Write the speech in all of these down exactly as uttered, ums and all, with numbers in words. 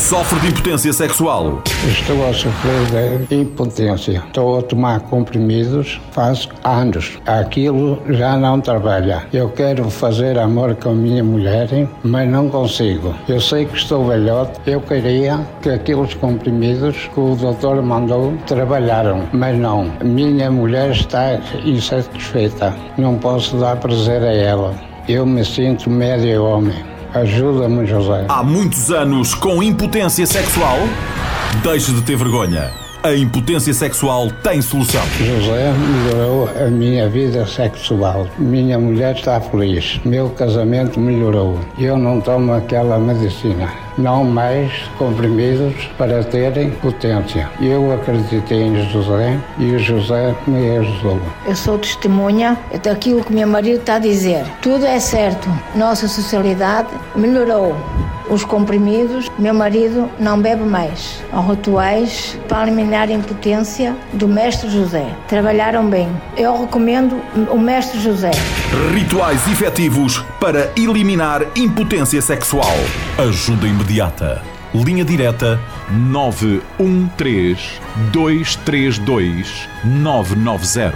Sofre de impotência sexual? Estou a sofrer de impotência. Estou a tomar comprimidos faz anos. Aquilo já não trabalha. Eu quero fazer amor com a minha mulher, mas não consigo. Eu sei que estou velhote. Eu queria que aqueles comprimidos que o doutor mandou trabalharam, mas não. Minha mulher está insatisfeita. Não posso dar prazer a ela. Eu me sinto médio homem. Ajuda-me, José. Há muitos anos com impotência sexual? Deixe de ter vergonha. A impotência sexual tem solução. José melhorou a minha vida sexual. Minha mulher está feliz. Meu casamento melhorou. Eu não tomo aquela medicina. Não mais comprimidos para terem potência. Eu acreditei em José e o José me ajudou. Eu sou testemunha daquilo que meu marido está a dizer. Tudo é certo. Nossa sociedade melhorou. Os comprimidos, meu marido não bebe mais. Os rituais para eliminar a impotência do mestre José. Trabalharam bem. Eu recomendo o mestre José. Rituais efetivos para eliminar impotência sexual. Ajuda imediata. Linha direta nove um três, dois três dois, nove nove zero.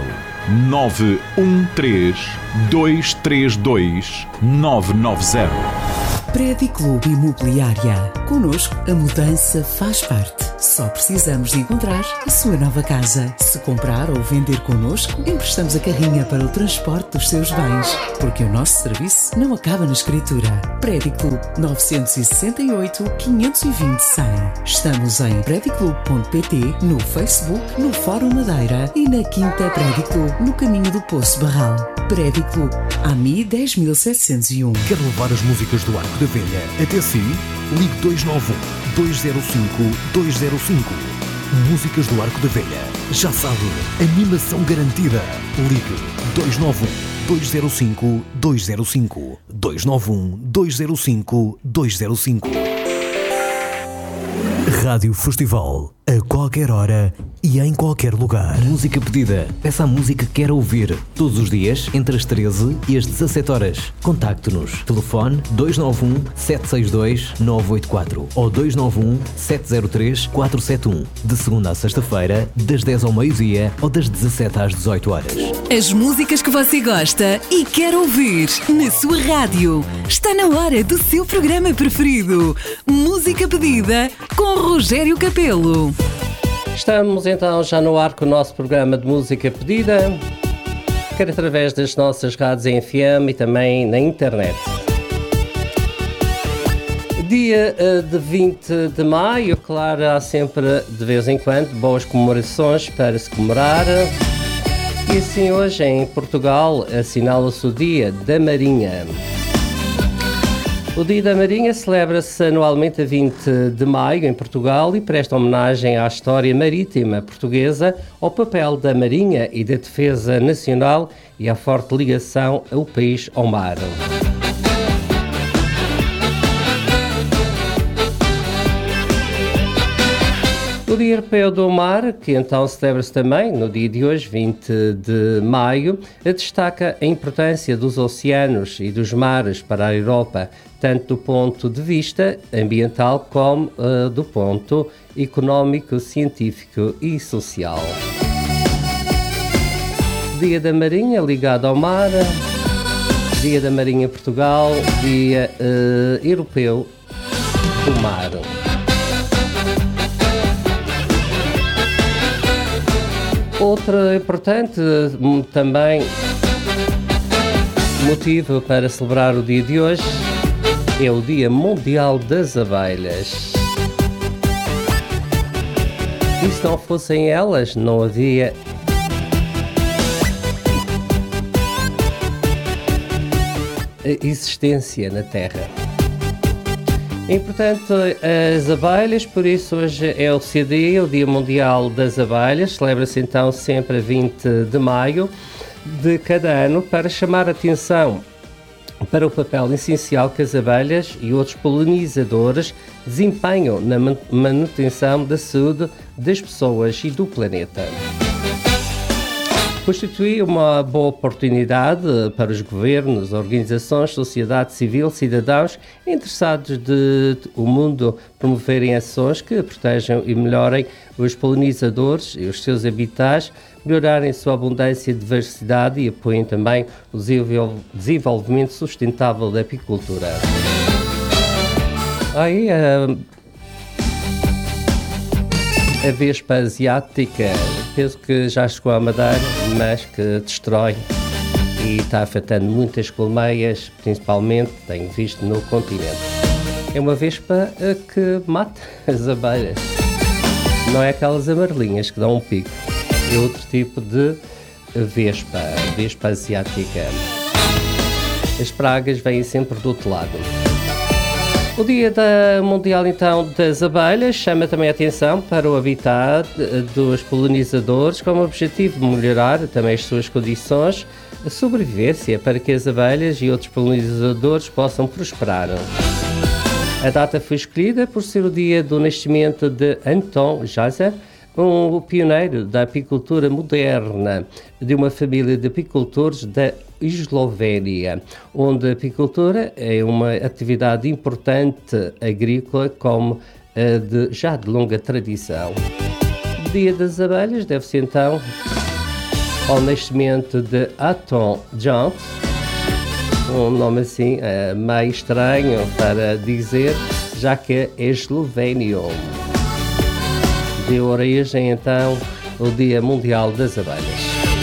nove um três, dois três dois, nove nove zero. Prédio Clube Imobiliária. Connosco, a mudança faz parte. Só precisamos de encontrar a sua nova casa. Se comprar ou vender connosco, emprestamos a carrinha para o transporte dos seus bens. Porque o nosso serviço não acaba na escritura. Prédio Clube nove seis oito, quinhentos e vinte, cem. Estamos em prédio clube ponto pt, no Facebook, no Fórum Madeira e na Quinta Prédio Clube, no caminho do Poço Barral. Prédio Clube, A M I dez mil setecentos e um. Quer levar as músicas do Arco da Velha até si? Ligue dois nove um, dois zero cinco, dois zero cinco. Músicas do Arco da Velha. Já sabe, animação garantida. Ligue dois nove um, dois zero cinco, dois zero cinco. dois nove um, dois zero cinco, dois zero cinco. Rádio Festival. A qualquer hora e em qualquer lugar. Música pedida. Peça a música que quer ouvir. Todos os dias, entre as treze e as dezassete horas. Contacte-nos. Telefone dois nove um, sete seis dois, nove oito quatro ou dois nove um, sete zero três, quatro sete um. De segunda a sexta-feira, das dez ao meio-dia ou das dezassete às dezoito horas. As músicas que você gosta e quer ouvir na sua rádio. Está na hora do seu programa preferido. Música pedida com Rogério Capelo. Estamos então já no ar com o nosso programa de música pedida, quer através das nossas rádios em F M e também na internet. Dia de vinte de maio, claro, há sempre de vez em quando boas comemorações para se comemorar. E assim hoje em Portugal assinala-se o Dia da Marinha. O Dia da Marinha celebra-se anualmente a vinte de maio em Portugal e presta homenagem à história marítima portuguesa, ao papel da Marinha e da defesa nacional e à forte ligação ao país ao mar. O Dia Europeu do Mar, que então celebra-se também no dia de hoje, vinte de maio, destaca a importância dos oceanos e dos mares para a Europa, tanto do ponto de vista ambiental como uh, do ponto económico, científico e social. Dia da Marinha ligado ao mar, Dia da Marinha em Portugal, Dia uh, Europeu do Mar. Outro importante também motivo para celebrar o dia de hoje é o Dia Mundial das Abelhas. E se não fossem elas, não havia existência na Terra. E, portanto, as abelhas, por isso hoje é o C D, o Dia Mundial das Abelhas, celebra-se então sempre a vinte de maio de cada ano para chamar a atenção para o papel essencial que as abelhas e outros polinizadores desempenham na manutenção da saúde das pessoas e do planeta. Constitui uma boa oportunidade para os governos, organizações, sociedade civil, cidadãos interessados de o mundo promoverem ações que protejam e melhorem os polinizadores e os seus habitats, melhorarem a sua abundância e diversidade e apoiem também o desenvolvimento sustentável da apicultura. Aí, a, a vespa asiática, penso que já chegou à Madeira, mas que destrói e está afetando muitas colmeias, principalmente, tenho visto, no continente. É uma vespa que mata as abelhas. Não é aquelas amarelinhas que dão um pico. É outro tipo de vespa, vespa asiática. As pragas vêm sempre do outro lado. O Dia da Mundial, então, das Abelhas chama também a atenção para o habitat dos polinizadores, com o objetivo de melhorar também as suas condições de sobrevivência para que as abelhas e outros polinizadores possam prosperar. A data foi escolhida por ser o dia do nascimento de Anton Jászár, um pioneiro da apicultura moderna, de uma família de apicultores da Eslovénia, onde a apicultura é uma atividade importante agrícola como a de, já de longa tradição. O Dia das Abelhas deve-se então ao nascimento de Anton Jászár, um nome assim é, meio estranho para dizer, já que é eslovênio. Deu origem então ao Dia Mundial das Abelhas.